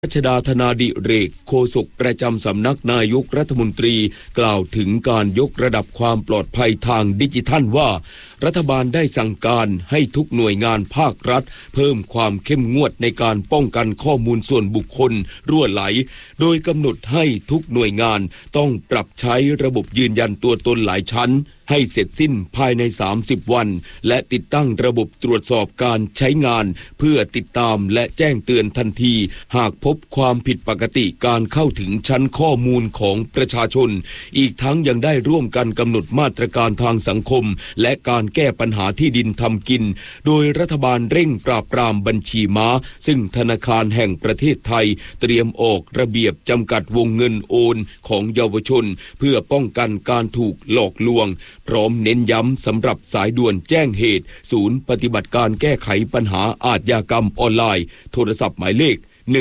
รัชดาธนาดิเรกโฆษกประจำสำนักนายกรัฐมนตรีกล่าวถึงการยกระดับความปลอดภัยทางดิจิทัลว่ารัฐบาลได้สั่งการให้ทุกหน่วยงานภาครัฐเพิ่มความเข้มงวดในการป้องกันข้อมูลส่วนบุคคลรั่วไหลโดยกำหนดให้ทุกหน่วยงานต้องปรับใช้ระบบยืนยันตัวตนหลายชั้นให้เสร็จสิ้นภายใน30วันและติดตั้งระบบตรวจสอบการใช้งานเพื่อติดตามและแจ้งเตือนทันทีหากพบความผิดปกติการเข้าถึงชั้นข้อมูลของประชาชนอีกทั้งยังได้ร่วมกันกำหนดมาตรการทางสังคมและการแก้ปัญหาที่ดินทำกินโดยรัฐบาลเร่งปราบปรามบัญชีม้าซึ่งธนาคารแห่งประเทศไทยเตรียมออกระเบียบจำกัดวงเงินโอนของเยาวชนเพื่อป้องกันการถูกหลอกลวงพร้อมเน้นย้ำสำหรับสายด่วนแจ้งเหตุศูนย์ปฏิบัติการแก้ไขปัญหาอาชญากรรมออนไลน์โทรศัพท์หมายเลข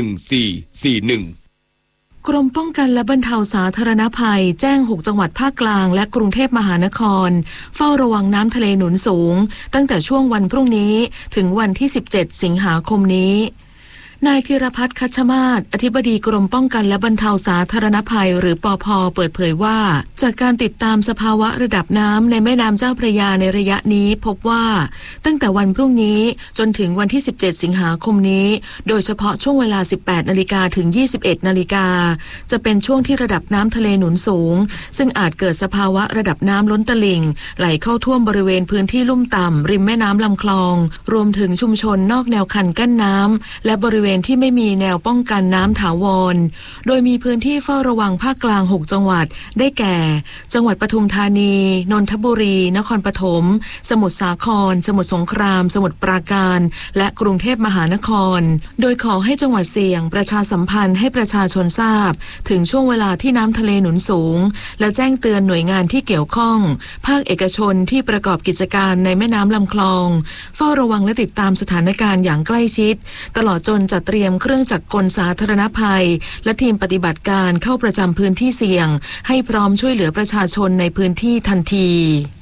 1441 กรมป้องกันและบรรเทาสาธารณภัยแจ้ง6จังหวัดภาคกลางและกรุงเทพมหานครเฝ้าระวังน้ำทะเลหนุนสูงตั้งแต่ช่วงวันพรุ่งนี้ถึงวันที่17สิงหาคมนี้นายธีรพัฒน์คัชมาศอธิบดีกรมป้องกันและบรรเทาสาธารณภัยหรือปภ.เปิดเผยว่าจากการติดตามสภาวะระดับน้ำในแม่น้ำเจ้าพระยาในระยะนี้พบว่าตั้งแต่วันพรุ่งนี้จนถึงวันที่17สิงหาคมนี้โดยเฉพาะช่วงเวลา 18 นาฬิกาถึง 21 นาฬิกาจะเป็นช่วงที่ระดับน้ำทะเลหนุนสูงซึ่งอาจเกิดสภาวะระดับน้ำล้นตลิ่งไหลเข้าท่วมบริเวณพื้นที่ลุ่มต่ำริมแม่น้ำลำคลองรวมถึงชุมชนนอกแนวคันกั้นน้ำและบริเวณที่ไม่มีแนวป้องกันน้ำถาวรโดยมีพื้นที่เฝ้าระวังภาคกลาง6จังหวัดได้แก่จังหวัดปทุมธานีนนทบุรีนครปฐมสมุทรสาครสมุทรสงครามสมุทรปราการและกรุงเทพมหานครโดยขอให้จังหวัดเสี่ยงประชาสัมพันธ์ให้ประชาชนทราบถึงช่วงเวลาที่น้ำทะเลหนุนสูงและแจ้งเตือนหน่วยงานที่เกี่ยวข้องภาคเอกชนที่ประกอบกิจการในแม่น้ำลำคลองเฝ้าระวังและติดตามสถานการณ์อย่างใกล้ชิดตลอดจนจัดเตรียมเครื่องจักรกลสาธารณภัยและทีมปฏิบัติการเข้าประจำพื้นที่เสี่ยงให้พร้อมช่วยเหลือประชาชนในพื้นที่ทันที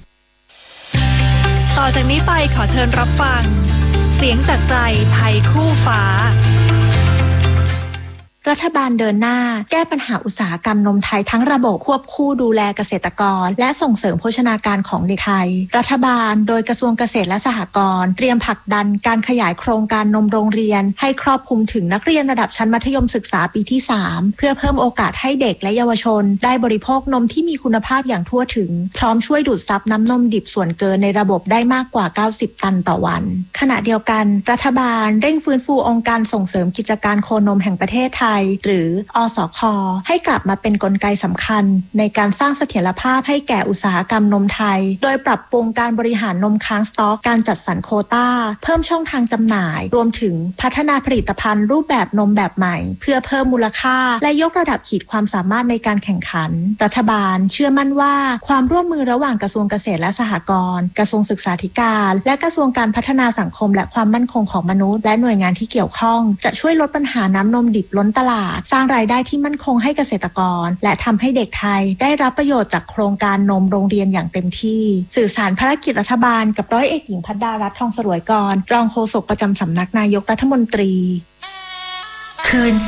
ต่อจากนี้ไปขอเชิญรับฟังเสียงจากใจไทยคู่ฟ้ารัฐบาลเดินหน้าแก้ปัญหาอุตสาหกรรมนมไทยทั้งระบบควบคู่ดูแลเกษตรกรและส่งเสริมโภชนาการของเด็กไทยรัฐบาลโดยกระทรวงเกษตรและสหกรณ์เตรียมผลักดันการขยายโครงการนมโรงเรียนให้ครอบคลุมถึงนักเรียนระดับชั้นมัธยมศึกษาปีที่3เพื่อเพิ่มโอกาสให้เด็กและเยาวชนได้บริโภคนมที่มีคุณภาพอย่างทั่วถึงพร้อมช่วยดูดซับน้ำนมดิบส่วนเกินในระบบได้มากกว่า90ตันต่อวันขณะเดียวกันรัฐบาลเร่งฟื้นฟูองค์การส่งเสริมกิจการโคนมแห่งประเทศไทยหรืออสค.ให้กลับมาเป็นกลไกสำคัญในการสร้างเสถียรภาพให้แก่อุตสาหกรรมนมไทยโดยปรับปรุงการบริหารนมค้างสต๊อกการจัดสรรโควต้าเพิ่มช่องทางจำหน่ายรวมถึงพัฒนาผลิตภัณฑ์รูปแบบนมแบบใหม่เพื่อเพิ่มมูลค่าและยกระดับขีดความสามารถในการแข่งขันรัฐบาลเชื่อมั่นว่าความร่วมมือระหว่างกระทรวงเกษตรและสหกรณ์กระทรวงศึกษาธิการและกระทรวงการพัฒนาสังคมและความมั่นคงของมนุษย์และหน่วยงานที่เกี่ยวข้องจะช่วยลดปัญหาน้ำนมดิบล้นตลาดสร้างรายได้ที่มั่นคงให้เกษตรกรและทำให้เด็กไทยได้รับประโยชน์จากโครงการนมโรงเรียนอย่างเต็มที่สื่อสารภารกิจรัฐบาลกับร้อยเอกหญิงภัดดารัตน์ทองสรวยกรรองโฆษกประจำสำนักนายกรัฐมนตรีคืน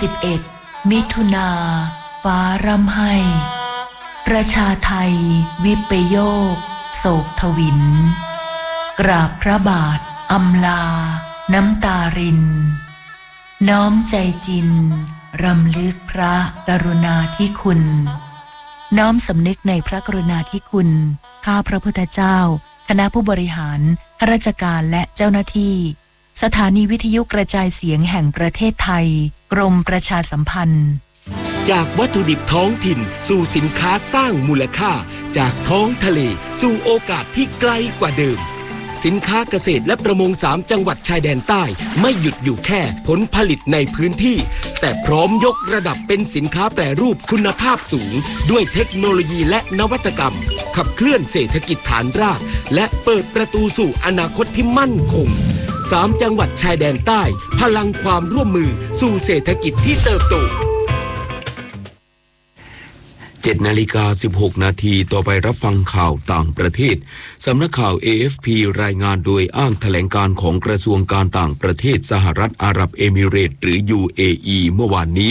11มิถุนาฟ้าร่ำไห้ประชาไทยวิปโยคโศกทวินกราบพระบาทอำลาน้ำตารินน้อมใจจินรำลึกพระกรุณาธิคุณน้อมสำนึกในพระกรุณาธิคุณข้าพระพุทธเจ้าคณะผู้บริหารข้าราชการและเจ้าหน้าที่สถานีวิทยุกระจายเสียงแห่งประเทศไทยกรมประชาสัมพันธ์จากวัตถุดิบท้องถิ่นสู่สินค้าสร้างมูลค่าจากท้องทะเลสู่โอกาสที่ไกลกว่าเดิมสินค้าเกษตรและประมง3จังหวัดชายแดนใต้ไม่หยุดอยู่แค่ผลผลิตในพื้นที่แต่พร้อมยกระดับเป็นสินค้าแปรรูปคุณภาพสูงด้วยเทคโนโลยีและนวัตกรรมขับเคลื่อนเศรษฐกิจฐานรากและเปิดประตูสู่อนาคตที่มั่นคง3จังหวัดชายแดนใต้พลังความร่วมมือสู่เศรษฐกิจที่เติบโต 7:16 นาทีต่อไปรับฟังข่าวต่างประเทศสำนักข่าว AFP รายงานโดยอ้างแถลงการของกระทรวงการต่างประเทศสหรัฐอาหรับเอมิเรตส์หรือ UAE เมื่อวานนี้